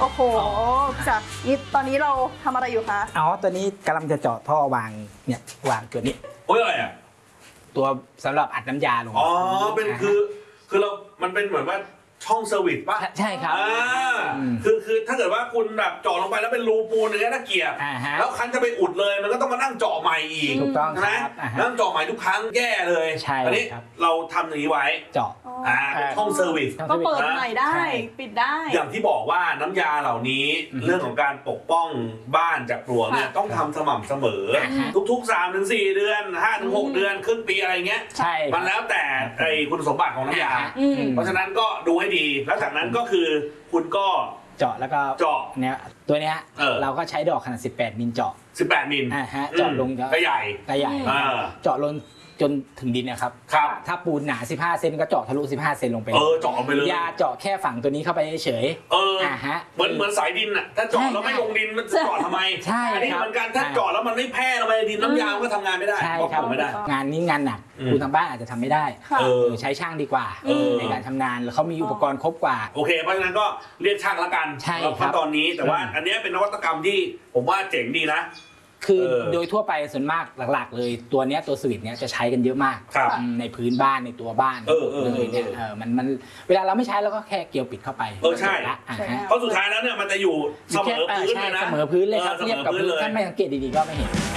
โอ้โหจ้ะนี่ตอนนี้เราทำอะไรอยู่คะอ๋อตัวนี้กำลังจะเจาะท่อวางเนี่ยวางตัวนี้โอ้ยอะไรอ่ะตัวสำหรับอัดน้ำยาลงอ๋อเป็นคือเรามันเป็นเหมือนว่าช่องเซอร์วิสป่ะใช่ครับคือถ้าเกิดว่าคุณแบบเจาะลงไปแล้วเป็นรูปูนอย่างเงี้ยน่าเกลียดแล้วคันจะไปอุดเลยมันก็ต้องมานั่งเจาะใหม่อีกถูกต้องใช่ไหมนั่งเจาะใหม่ทุกครั้งแย่เลยใช่อันนี้เราทำอย่างนี้ไว้เจาะเป็นช่องเซอร์วิสก็เปิดใหม่ได้ปิดได้อย่างที่บอกว่าน้ำยาเหล่านี้เรื่องของการปกป้องบ้านจากปลวกเนี่ยต้องทำสม่ำเสมอทุกๆ 3-4 เดือน 5-6 เดือนครึ่งปีอะไรเงี้ยมันแล้วแต่คุณสมบัติของน้ำยาเพราะฉะนั้นก็ดูให้ดีแล้วจากนั้นก็คือคุณก็เจาะแล้วก็เจาะเนี่ยตัวเนี้ยเราก็ใช้ดอกขนาด18มิลเจาะ 18มิลเจาะลงก็ใหญ่เจาะลงจนถึงดินนะครับถ้าปูนหนา15เซนก็เจาะทะลุ15เซนลงไปเจาะไปเลยยาเจาะแค่ฝั่งตัวนี้เข้าไปเฉยเหมือนสายดินอ่ะถ้าเจาะแล้วไม่ลงดินมันจะเจาะทำไมอันนี้เหมือนกันถ้าเจาะแล้วมันไม่แพร่ลงไปดินน้ำยาก็ทำงานไม่ได้ใช่ครับงานนี้งานหนักคุณทางบ้านอาจจะทำไม่ได้ใช้ช่างดีกว่าในการทำงานแล้วเขามีอุปกรณ์ครบกว่าโอเคเพราะฉะนั้นก็เรียกช่างละกันเพราะตอนนี้แต่ว่าอันนี้เป็นนวัตกรรมที่ผมว่าเจ๋งดีนะคือโดยทั่วไปส่วนมากหลักๆเลยตัวเนี้ยตัวสวิตช์เนี้ยจะใช้กันเยอะมากในพื้นบ้านในตัวบ้านเลยเนี่ยมันเวลาเราไม่ใช้เราก็แค่เกลียวปิดเข้าไปใช่เพราะสุดท้ายแล้วเนี่ยมันจะอยู่เสมอพื้นเลยนะเสมอพื้นเลยครับเรียบกับพื้นถ้าไม่สังเกตดีๆก็ไม่เห็น